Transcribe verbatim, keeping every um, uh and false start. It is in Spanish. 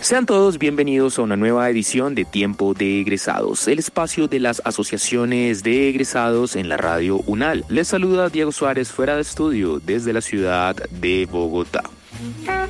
Sean todos bienvenidos a una nueva edición de Tiempo de Egresados, el espacio de las asociaciones de egresados en la radio UNAL. Les saluda Diego Suárez fuera de estudio desde la ciudad de Bogotá.